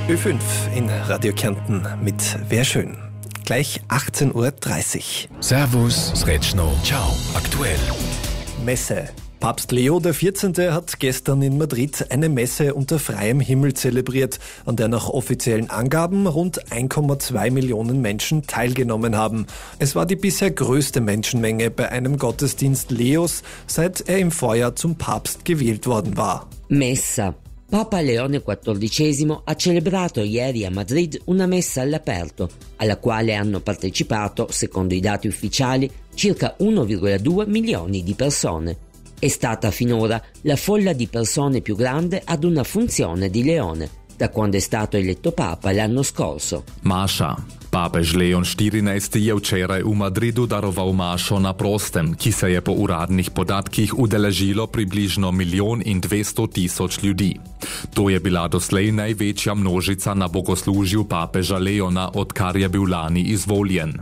Ö5 in Radio Kärnten mit Wär schön. Gleich 18.30 Uhr. Servus, Sretschno, ciao, aktuell. Messe. Papst Leo XIV. Hat gestern in Madrid eine Messe unter freiem Himmel zelebriert, an der nach offiziellen Angaben rund 1,2 Millionen Menschen teilgenommen haben. Es war die bisher größte Menschenmenge bei einem Gottesdienst Leos, seit er im Vorjahr zum Papst gewählt worden war. Messa. Papa Leone XIV ha celebrato ieri a Madrid una messa all'aperto, alla quale hanno partecipato, secondo i dati ufficiali, circa 1,2 milioni di persone. È stata finora la folla di persone più grande ad una funzione di Leone, da quando è stato eletto Papa l'anno scorso. Maša. Pápež Leon XIV. Je včeraj v Madridu daroval mašo na prostem, ki se je po uradnih podatkih udeležilo približno 1,2 milijon ljudi. To je bila doslej največja množica na bogoslužju pápeža Leona, odkar je bil lani izvoljen.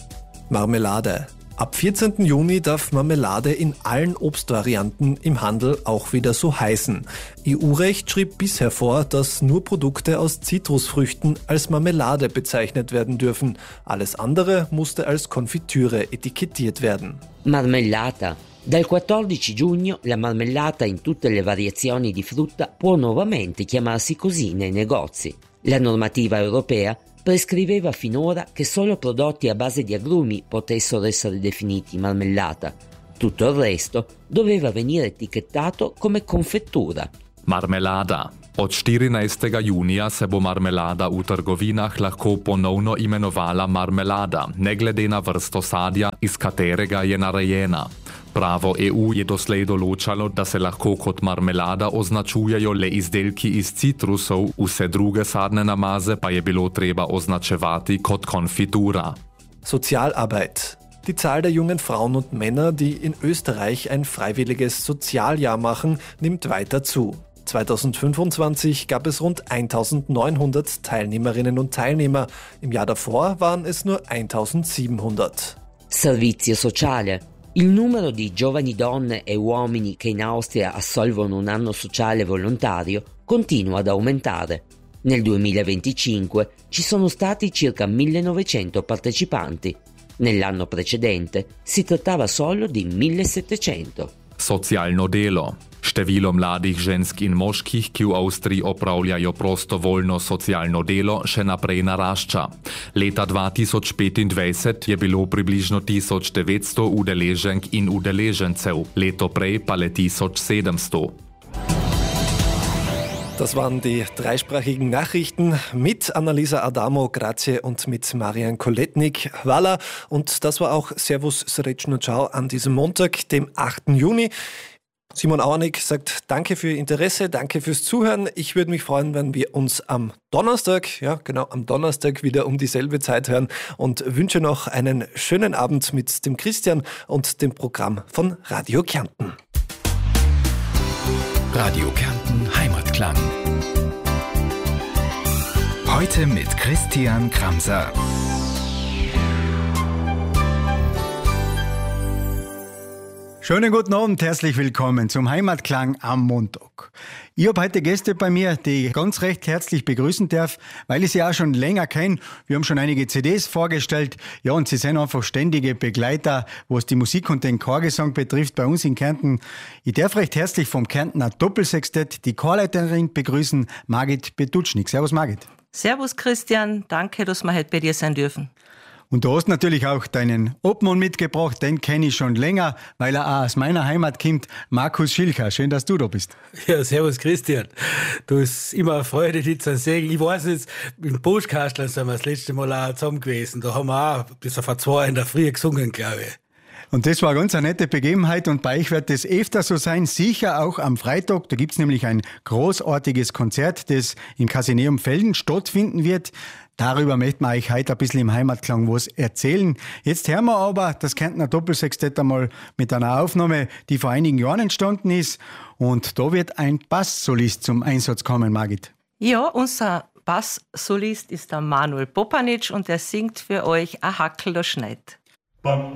Marmelade. Ab 14. Juni darf Marmelade in allen Obstvarianten im Handel auch wieder so heißen. EU-Recht schrieb bisher vor, dass nur Produkte aus Zitrusfrüchten als Marmelade bezeichnet werden dürfen. Alles andere musste als Konfitüre etikettiert werden. Marmellata. Dal 14 giugno la marmellata in tutte le variazioni di frutta può nuovamente chiamarsi così nei negozi. La normativa europea prescriveva finora che solo prodotti a base di agrumi potessero essere definiti marmellata. Tutto il resto doveva venire etichettato come konfektura. Marmelada. Od 14. junija se bo marmelada v trgovinah lahko ponovno imenovala marmelada, ne glede na vrsto sadja, iz katerega je narejena. Pravo EU je doslej določalo, da se lahko kot marmelada označujejo le izdelki iz citrusov, vse druge sadne namaze pa je bilo treba označevati kot konfitura. Sozialarbeit. Die Zahl der jungen Frauen und Männer, die in Österreich ein freiwilliges Sozialjahr machen, nimmt weiter zu. 2025 gab es rund 1900 Teilnehmerinnen und Teilnehmer. Im Jahr davor waren es nur 1700. Servizio sociale. Il numero di giovani donne e uomini che in Austria assolvono un anno sociale volontario continua ad aumentare. Nel 2025 ci sono stati circa 1900 partecipanti. Nell'anno precedente si trattava solo di 1700. Socialno delo. Število mladih žensk in moških, ki v Avstriji opravljajo prostovoljno socialno delo, še naprej narašča. Leta 2025 je bilo približno 1900 udeleženk in udeležencev, leto prej pa le 1700. Das waren die dreisprachigen Nachrichten mit Annalisa Adamo, grazie und mit Marian Koletnik. Voilà. Und das war auch Servus, Sretschno, ciao an diesem Montag, dem 8. Juni. Simon Auernick sagt danke für Ihr Interesse, danke fürs Zuhören. Ich würde mich freuen, wenn wir uns am Donnerstag wieder um dieselbe Zeit hören und wünsche noch einen schönen Abend mit dem Christian und dem Programm von Radio Kärnten. Radio Kärnten Heimatklang. Heute mit Christian Kramser. Schönen guten Abend, herzlich willkommen zum Heimatklang am Montag. Ich habe heute Gäste bei mir, die ich ganz recht herzlich begrüßen darf, weil ich sie auch schon länger kenne. Wir haben schon einige CDs vorgestellt. Ja, und sie sind einfach ständige Begleiter, was die Musik und den Chorgesang betrifft bei uns in Kärnten. Ich darf recht herzlich vom Kärntner Doppelsextett die Chorleiterin begrüßen, Margit Petutschnik. Servus Margit. Servus Christian, danke, dass wir heute bei dir sein dürfen. Und du hast natürlich auch deinen Obmann mitgebracht, den kenne ich schon länger, weil er auch aus meiner Heimat kommt, Markus Schilcher. Schön, dass du da bist. Ja, servus Christian. Du hast immer eine Freude, dich zu sehen. Ich weiß jetzt, im Postkasteln sind wir das letzte Mal auch zusammen gewesen. Da haben wir auch bis auf 2 in der Früh gesungen, glaube ich. Und das war ganz eine nette Begebenheit und bei euch wird das öfter so sein, sicher auch am Freitag. Da gibt's nämlich ein großartiges Konzert, das im Casineum Felden stattfinden wird. Darüber möchten wir euch heute ein bisschen im Heimatklang was erzählen. Jetzt hören wir aber das Kärntner Doppelsextett einmal mit einer Aufnahme, die vor einigen Jahren entstanden ist. Und da wird ein Basssolist zum Einsatz kommen, Margit. Ja, unser Basssolist ist der Manuel Popanic und er singt für euch A Hackel, da schneit. Bam.